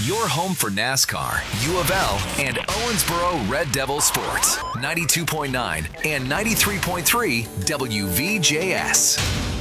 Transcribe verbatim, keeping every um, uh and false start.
Your home for NASCAR, U of L, and Owensboro Red Devil Sports. ninety-two point nine and ninety-three point three W V J S.